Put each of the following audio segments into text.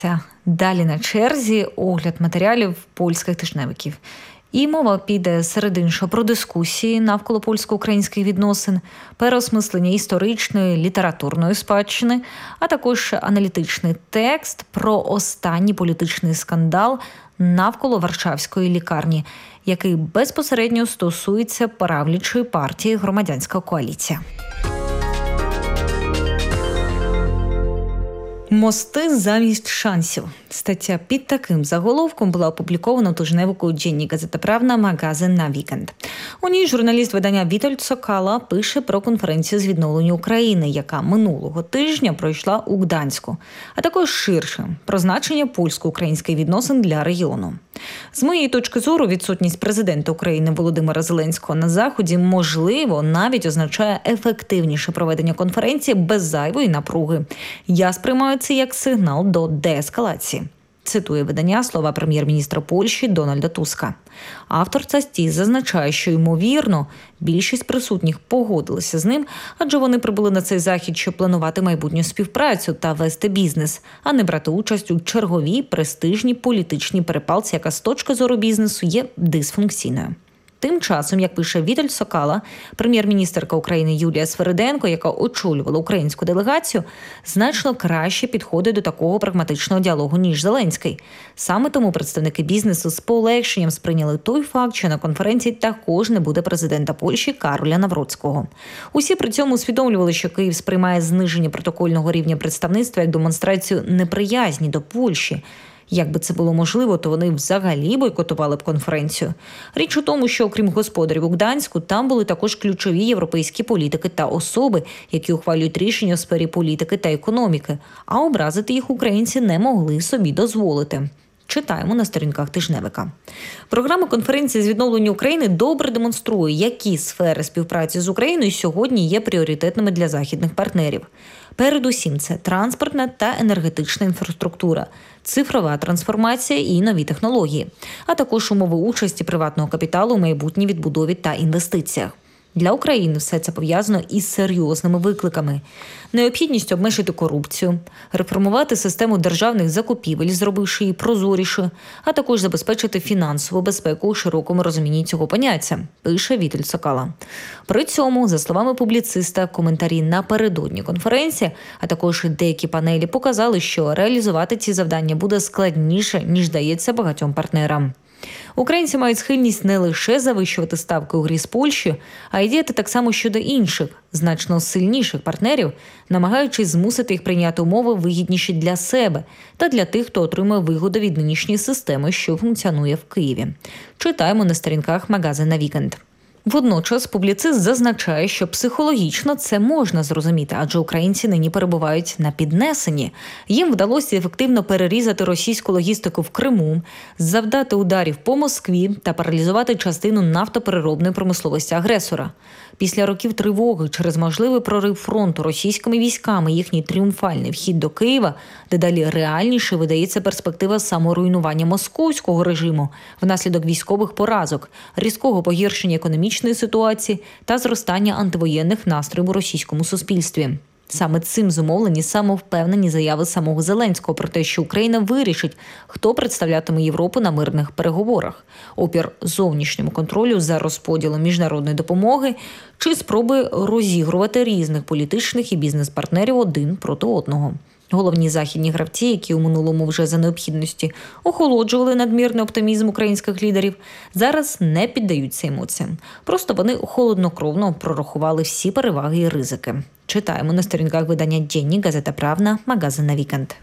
Далі на черзі огляд матеріалів польських тижневиків. І мова піде серед іншого про дискусії навколо польсько-українських відносин, переосмислення історичної, літературної спадщини, а також аналітичний текст про останній політичний скандал навколо Варшавської лікарні, який безпосередньо стосується правлячої партії «Громадянська коаліція». «Мости замість шансів». Стаття під таким заголовком була опублікована у тижневику «Dziennik Gazeta Prawna», магазин на вікенд. У ній журналіст видання Вітольд Сокала пише про конференцію з відновлення України, яка минулого тижня пройшла у Гданську, а також ширше про значення польсько-українських відносин для регіону. З моєї точки зору, відсутність президента України Володимира Зеленського на Заході, можливо, навіть означає ефективніше проведення конференції без зайвої напруги. Я сприймаю це як сигнал до деескалації. Цитує видання слова прем'єр-міністра Польщі Дональда Туска. Автор статті зазначає, що, ймовірно, більшість присутніх погодилися з ним, адже вони прибули на цей захід, щоб планувати майбутню співпрацю та вести бізнес, а не брати участь у черговій престижній політичній перепалці, яка з точки зору бізнесу є дисфункційною. Тим часом, як пише Вітольд Сокала, прем'єр-міністерка України Юлія Свериденко, яка очолювала українську делегацію, значно краще підходить до такого прагматичного діалогу, ніж Зеленський. Саме тому представники бізнесу з полегшенням сприйняли той факт, що на конференції також не буде президента Польщі Кароля Навроцького. Усі при цьому усвідомлювали, що Київ сприймає зниження протокольного рівня представництва як демонстрацію неприязні до Польщі. Якби це було можливо, то вони взагалі бойкотували б конференцію. Річ у тому, що окрім господарів у Гданську, там були також ключові європейські політики та особи, які ухвалюють рішення у сфері політики та економіки, а образити їх українці не могли собі дозволити. Читаємо на сторінках тижневика. Програма конференції з відновлення України добре демонструє, які сфери співпраці з Україною сьогодні є пріоритетними для західних партнерів. Передусім це транспортна та енергетична інфраструктура, цифрова трансформація і нові технології, а також умови участі приватного капіталу у майбутній відбудові та інвестиціях. Для України все це пов'язано із серйозними викликами. Необхідність обмежити корупцію, реформувати систему державних закупівель, зробивши її прозорішою, а також забезпечити фінансову безпеку у широкому розумінні цього поняття, пише Вітольд Сокала. При цьому, за словами публіциста, коментарі напередодні конференції, а також деякі панелі показали, що реалізувати ці завдання буде складніше, ніж дається багатьом партнерам. Українці мають схильність не лише завищувати ставки у грі з Польщею, а й діяти так само щодо інших, значно сильніших партнерів, намагаючись змусити їх прийняти умови вигідніші для себе та для тих, хто отримує вигоду від нинішньої системи, що функціонує в Києві. Читаємо на сторінках магазина «Вікенд». Водночас публіцист зазначає, що психологічно це можна зрозуміти, адже українці нині перебувають на піднесенні. Їм вдалося ефективно перерізати російську логістику в Криму, завдати ударів по Москві та паралізувати частину нафтопереробної промисловості агресора. Після років тривоги через можливий прорив фронту російськими військами, їхній тріумфальний вхід до Києва, дедалі реальніше видається перспектива саморуйнування московського режиму внаслідок військових поразок, різкого погіршення економічної ситуації та зростання антивоєнних настроїв у російському суспільстві. Саме цим зумовлені самовпевнені заяви самого Зеленського про те, що Україна вирішить, хто представлятиме Європу на мирних переговорах, опір зовнішньому контролю за розподілом міжнародної допомоги чи спроби розігрувати різних політичних і бізнес-партнерів один проти одного. Головні західні гравці, які у минулому вже за необхідності охолоджували надмірний оптимізм українських лідерів, зараз не піддаються емоціям. Просто вони холоднокровно прорахували всі переваги і ризики. Читаємо на сторінках видання «Dziennik Gazeta Prawna», магазин на вікенд.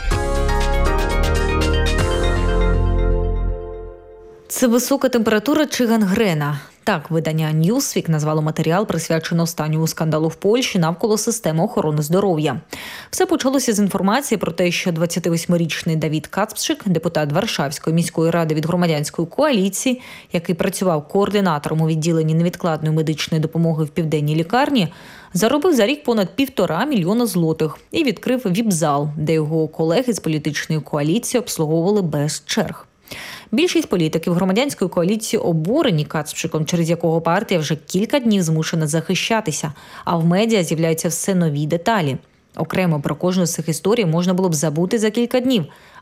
Це висока температура чи гангрена? Так, видання Newsweek назвало матеріал, присвячений останньому скандалу в Польщі навколо системи охорони здоров'я. Все почалося з інформації про те, що 28-річний Давід Кацпшик, депутат Варшавської міської ради від громадянської коаліції, який працював координатором у відділенні невідкладної медичної допомоги в південній лікарні, заробив за рік понад 1,5 мільйона злотих і відкрив віп-зал, де його колеги з політичної коаліції обслуговували без черг. Більшість політиків громадянської коаліції обурені Кацпшиком, через якого партія вже кілька днів змушена захищатися, а в медіа з'являються все нові деталі. Окремо про кожну з цих історій можна було б забути за кілька днів.